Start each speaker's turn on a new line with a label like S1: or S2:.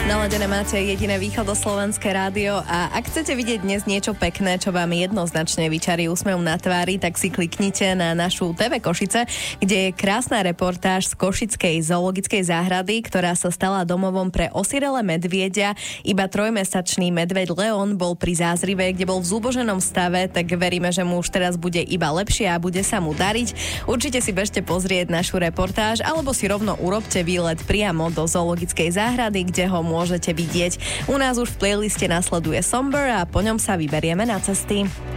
S1: Naladené máte jediné východoslovenské rádio a ak chcete vidieť dnes niečo pekné, čo vám jednoznačne vyčarí úsmev na tvári, tak si kliknite na našu TV Košice, kde je krásna reportáž z Košickej zoologickej záhrady, ktorá sa stala domovom pre osirele medvieďa. Iba trojmesačný medveď Leon bol pri zázrive, kde bol v zúboženom stave, tak veríme, že mu už teraz bude iba lepšie a bude sa mu dariť. Určite si bežte pozrieť našu reportáž alebo si rovno urobte výlet priamo do zoologickej záhrady, kde ho môžete vidieť. U nás už v playliste nasleduje Somber a po ňom sa vyberieme na cesty.